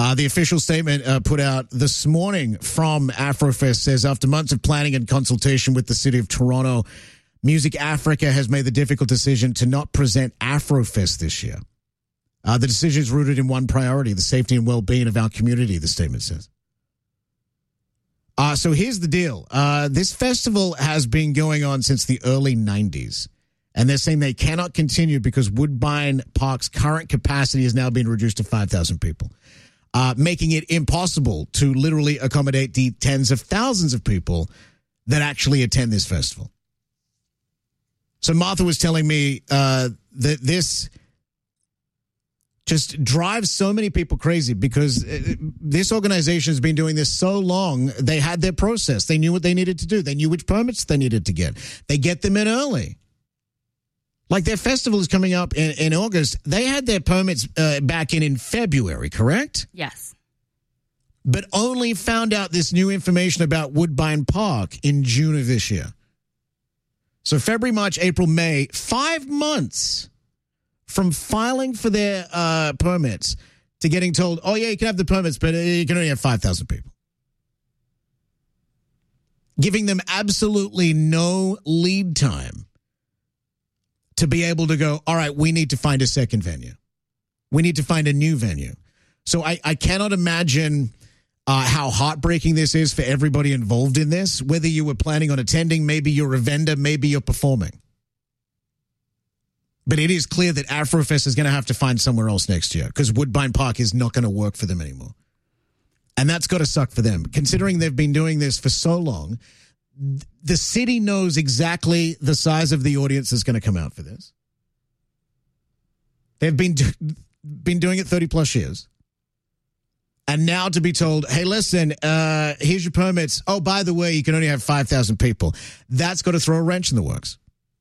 The official statement put out this morning from Afrofest says, after months of planning and consultation with the city of Toronto, Music Africa has made the difficult decision to not present Afrofest this year. The decision is rooted in one priority, the safety and well-being of our community, the statement says. So here's the deal. This festival has been going on since the early 90s. And they're saying they cannot continue because Woodbine Park's current capacity has now been reduced to 5,000 people, making it impossible to literally accommodate the tens of thousands of people that actually attend this festival. So Martha was telling me that this just drives so many people crazy because this organization has been doing this so long. They had their process. They knew what they needed to do. They knew which permits they needed to get. They get them in early. Like their festival is coming up in August. They had their permits back in February, correct? Yes. But only found out this new information about Woodbine Park in June of this year. So February, March, April, May, 5 months from filing for their permits to getting told, oh, yeah, you can have the permits, but you can only have 5,000 people. Giving them absolutely no lead time to be able to go, all right, we need to find a second venue. We need to find a new venue. So I cannot imagine how heartbreaking this is for everybody involved in this, whether you were planning on attending, maybe you're a vendor, maybe you're performing. But it is clear that Afrofest is going to have to find somewhere else next year because Woodbine Park is not going to work for them anymore. And that's got to suck for them. Considering they've been doing this for so long, the city knows exactly the size of the audience that's going to come out for this. They've been doing it 30 plus years. And now to be told, hey, listen, here's your permits. Oh, by the way, you can only have 5,000 people. That's got to throw a wrench in the works.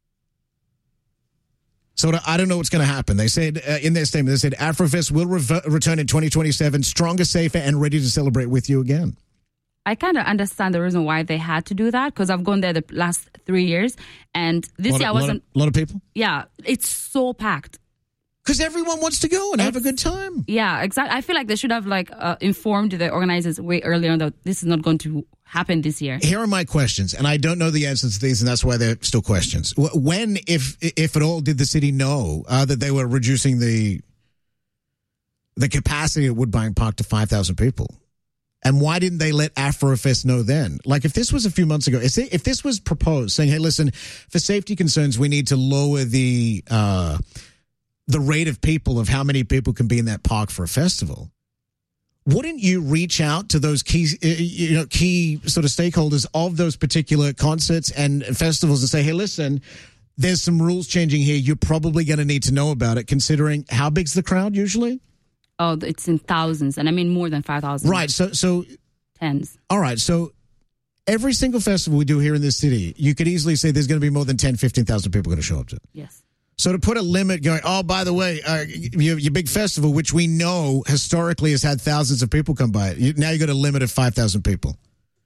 So I don't know what's going to happen. They said in their statement, they said Afrofest will return in 2027, stronger, safer, and ready to celebrate with you again. I kind of understand the reason why they had to do that because I've gone there the last 3 years. And this year I wasn't... A lot of people? Yeah, it's so packed. Because everyone wants to go and have a good time. Yeah, exactly. I feel like they should have informed the organizers way earlier that this is not going to happen this year. Here are my questions, and I don't know the answers to these, and that's why they're still questions. When, if at all, did the city know that they were reducing the capacity at Woodbine Park to 5,000 people? And why didn't they let Afrofest know then? Like, if this was a few months ago, if this was proposed, saying, hey, listen, for safety concerns, we need to lower the rate of people of how many people can be in that park for a festival, wouldn't you reach out to those key sort of stakeholders of those particular concerts and festivals and say, hey, listen, there's some rules changing here. You're probably going to need to know about it, considering how big's the crowd usually? Oh, it's in thousands, and I mean more than 5,000. Right, so tens. All right, so every single festival we do here in this city, you could easily say there's going to be more than 10, 15,000 people going to show up to it. Yes. So to put a limit going, oh, by the way, your big festival, which we know historically has had thousands of people come by, now you got a limit of 5,000 people.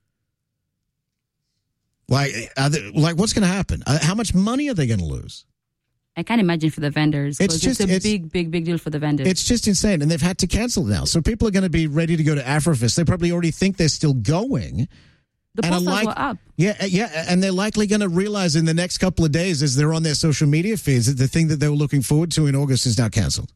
Like what's going to happen? How much money are they going to lose? I can't imagine for the vendors. It's a big deal for the vendors. It's just insane. And they've had to cancel now. So people are going to be ready to go to Afrofest. They probably already think they're still going. The posters were up. Yeah, and they're likely going to realize in the next couple of days as they're on their social media feeds that the thing that they were looking forward to in August is now canceled.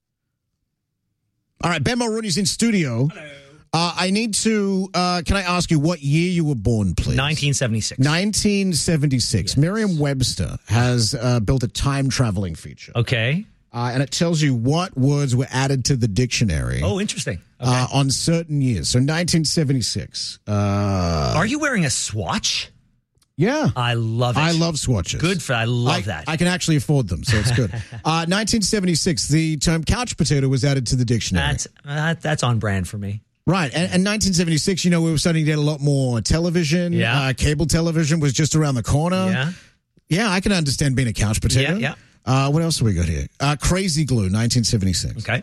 All right, Ben Mulrooney's in studio. Hello. I need to, can I ask you what year you were born, please? 1976. 1976. Yes. Merriam-Webster has built a time-traveling feature. Okay. And it tells you what words were added to the dictionary. Oh, interesting. Okay. On certain years. So 1976. Are you wearing a swatch? Yeah. I love it. I love swatches. Good for I love that. I can actually afford them, so it's good. 1976, the term couch potato was added to the dictionary. That's on brand for me. Right. And 1976, we were starting to get a lot more television. Yeah. Cable television was just around the corner. Yeah. Yeah, I can understand being a couch potato. Yeah. What else have we got here? Crazy Glue, 1976. Okay.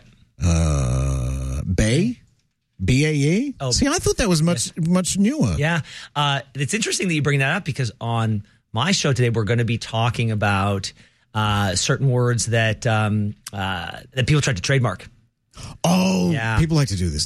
Bay? BAE? Oh. See, I thought that was much newer. Yeah. It's interesting that you bring that up because on my show today, we're going to be talking about certain words that people tried to trademark. Oh, Yeah. people like to do this.